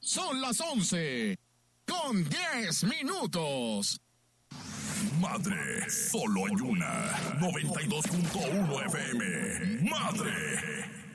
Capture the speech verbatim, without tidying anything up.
Son las once, con diez minutos. Madre, solo hay una. noventa y dos punto uno F M. Madre.